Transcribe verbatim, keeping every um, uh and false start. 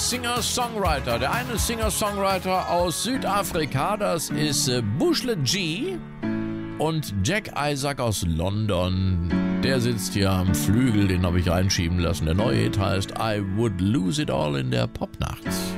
Singer-Songwriter. Der eine Singer-Songwriter aus Südafrika, das ist äh, Bushle G. Und Jack Isaac aus London, der sitzt hier am Flügel, den habe ich reinschieben lassen. Der neue Hit heißt I Would Lose It All in der Popnacht.